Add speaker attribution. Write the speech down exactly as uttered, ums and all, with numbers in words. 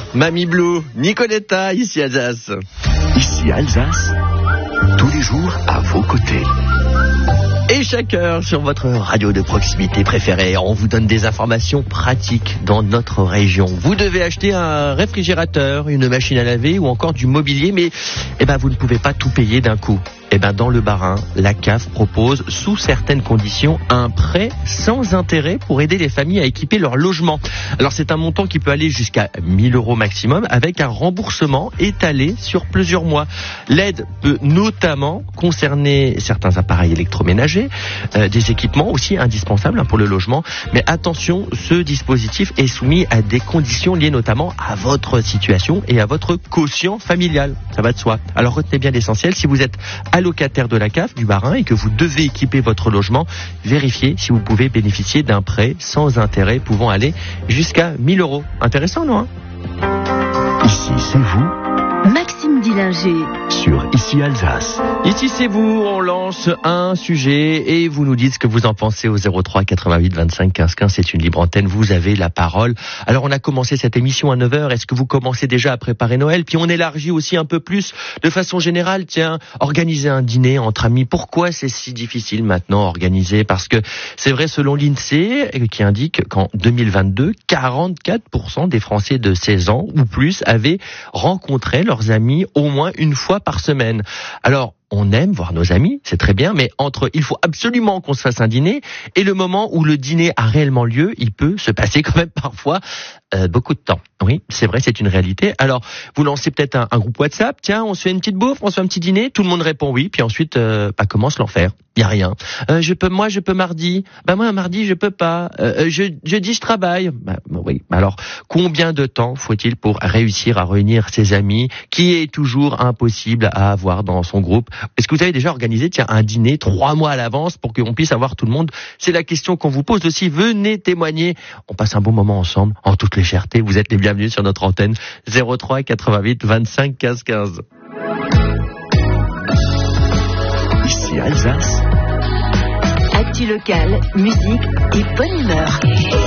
Speaker 1: Mamie Blue, Nicoletta, ici Alsace.
Speaker 2: Ici Alsace, tous les jours à vos côtés.
Speaker 1: Et chaque heure sur votre radio de proximité préférée, on vous donne des informations pratiques dans notre région. Vous devez acheter un réfrigérateur, une machine à laver ou encore du mobilier, mais eh ben, vous ne pouvez pas tout payer d'un coup. Eh ben, dans le Bas-Rhin, la C A F propose, sous certaines conditions, un prêt sans intérêt pour aider les familles à équiper leur logement. Alors, c'est un montant qui peut aller jusqu'à mille euros maximum avec un remboursement étalé sur plusieurs mois. L'aide peut notamment concerner certains appareils électroménagers, euh, des équipements aussi indispensables hein, pour le logement. Mais attention, ce dispositif est soumis à des conditions liées notamment à votre situation et à votre quotient familial. Ça va de soi. Alors, retenez bien l'essentiel. Si vous êtes allocataire de la C A F du Bas-Rhin et que vous devez équiper votre logement, vérifiez si vous pouvez bénéficier d'un prêt sans intérêt pouvant aller jusqu'à mille euros. Intéressant, non hein?
Speaker 2: Ici, c'est vous.
Speaker 3: Maxime Dillinger.
Speaker 2: Sur Ici Alsace.
Speaker 1: Ici c'est vous, on lance un sujet et vous nous dites ce que vous en pensez au zéro trois quatre-vingt-huit vingt-cinq quinze quinze, c'est une libre antenne, vous avez la parole. Alors on a commencé cette émission à neuf heures, est-ce que vous commencez déjà à préparer Noël? Puis on élargit aussi un peu plus de façon générale, tiens, organiser un dîner entre amis, pourquoi c'est si difficile maintenant à organiser? Parce que c'est vrai selon l'INSEE qui indique qu'en deux mille vingt-deux, quarante-quatre pour cent des Français de seize ans ou plus avaient rencontré leurs amis au moins une fois par semaine. Alors, on aime voir nos amis, c'est très bien, mais entre il faut absolument qu'on se fasse un dîner et le moment où le dîner a réellement lieu, il peut se passer quand même parfois euh, beaucoup de temps. Oui, c'est vrai, c'est une réalité. Alors, vous lancez peut-être un, un groupe WhatsApp, tiens, on se fait une petite bouffe, on se fait un petit dîner, tout le monde répond oui, puis ensuite, euh, bah, comment se l'en faire? Il y a rien. Euh, je peux, moi, je peux mardi. Bah moi, un mardi, je peux pas. Euh, je, jeudi, je travaille. Bah, bah, oui. Alors, combien de temps faut-il pour réussir à réunir ses amis, qui est toujours impossible à avoir dans son groupe? Est-ce que vous avez déjà organisé, tiens, un dîner trois mois à l'avance pour qu'on puisse avoir tout le monde? C'est la question qu'on vous pose aussi. Venez témoigner. On passe un bon moment ensemble, en toute légèreté. Vous êtes les bienvenus sur notre antenne zéro trois quatre-vingt-huit vingt-cinq quinze quinze.
Speaker 2: Ici Alsace.
Speaker 3: Actu locale, musique et bonne humeur.